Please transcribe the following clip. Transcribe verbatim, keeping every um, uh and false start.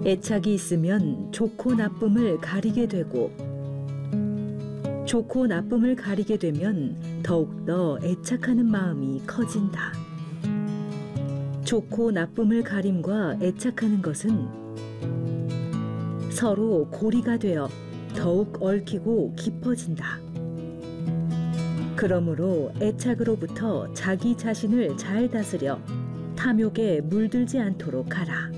애착이 있으면 좋고 나쁨을 가리게 되고, 좋고 나쁨을 가리게 되면 더욱더 애착하는 마음이 커진다. 좋고 나쁨을 가림과 애착하는 것은 서로 고리가 되어 더욱 얽히고 깊어진다. 그러므로 애착으로부터 자기 자신을 잘 다스려 탐욕에 물들지 않도록 하라.